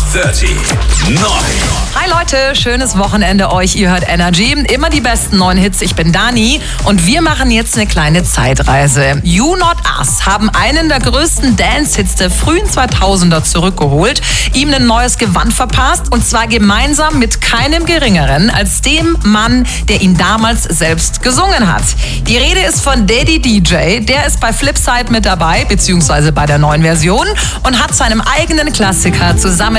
30. 9. Hi Leute, schönes Wochenende euch. Ihr hört Energy. Immer die besten neuen Hits. Ich bin Dani und wir machen jetzt eine kleine Zeitreise. You Not Us haben einen der größten Dance-Hits der frühen 2000er zurückgeholt, ihm ein neues Gewand verpasst und zwar gemeinsam mit keinem Geringeren als dem Mann, der ihn damals selbst gesungen hat. Die Rede ist von Daddy DJ. Der ist bei Flipside mit dabei, beziehungsweise bei der neuen Version und hat seinem eigenen Klassiker zusammen